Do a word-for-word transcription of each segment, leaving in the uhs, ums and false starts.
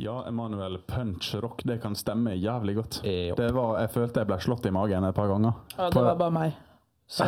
Ja, Emanuel, punch rock, det kan stemme jævlig godt. Eh, Det var, jeg følte jeg ble slått i magen et par ganger. Ja, det var bare meg. At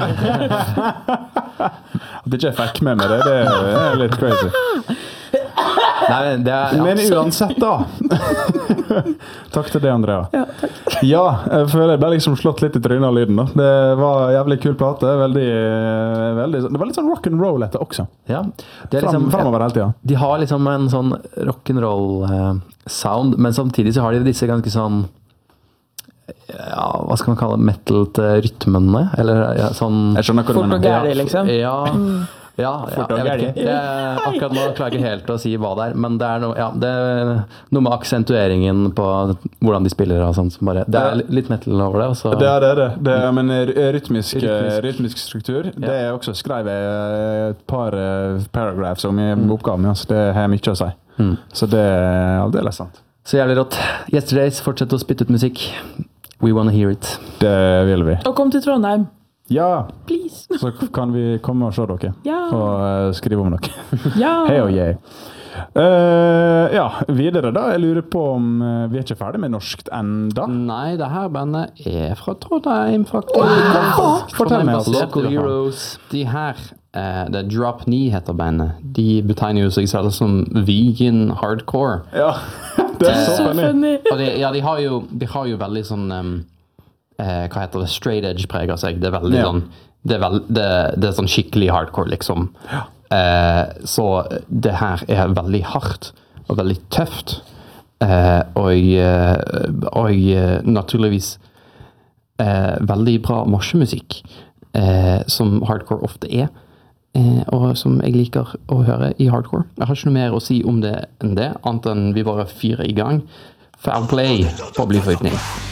ikke jeg fikk med meg det, det er litt crazy. Nei, det er, ja. Men uansett da. Takk til det, Andrea. Ja, takk. Ja, jeg føler jeg ble liksom slått litt i trynet av lyden da. Det var jævlig kul plate, veldig, veldig, det var litt sånn rock'n'roll etter også. Ja, det er Fram, liksom, fremover hele tiden. de har liksom en sånn rock'n'roll eh, sound, men samtidig så har de disse ganske sånn, ja, hva skal man kalle det, metal til rytmene, eller ja, sånn... Jeg skjønner hva du Fort og mener. gærlig, liksom. Ja, ja, ja, Fort og jeg vet gærlig. ikke. Det, akkurat nå klarer jeg ikke helt å si hva det er, men det er noe, ja, det er noe med aksentueringen på hvordan de spiller og sånt, som bare, det er litt metal over det. Også. Det er det, det. det er, men rytmisk, Rytmisk. rytmisk struktur, det Ja. er også skrevet et par eh, paragraphs om i oppgaven, altså det har mye å si. Mm. Så det er aldeles sant. Så jævlig rått. Yesterdays, fortsett å spytte ut musikk. We wanna hear it. Det vil vi. Og kom til Trondheim. Ja, Please. så kan vi komme og se dere. Ja. Og eh, skrive om dere. Ja. Hei og yay. Eh, ja, videre da. Jeg lurer på om eh, vi er ikke ferdig med norskt enda. Nei, det her bandet er fra Trondheim, faktisk. Fortell meg. Trondheim-basert, Local i hvert fall. heroes. De her, eh, det er Drop Knee heter bandet. De betegner jo seg selv som vegan hardcore. Ja, det er så Så funny. funny. Og de, ja, de har jo, de har jo veldig sånn, um, eh, hva heter det, straight edge preger seg. Det er veldig Ja. sånn, det er, vel, det, det er sånn skikkelig hardcore, liksom. Eh, så det her er veldig hardt og veldig tøft. Eh, og, eh, og eh, naturligvis eh, veldig bra morsemusikk, eh, som hardcore ofte er. Eh, og som jeg liker å høre i hardcore. Jeg har ikke noe mer å si om det enn det, annet enn vi bare fyrer i gang. Fair play på blyforgiftning.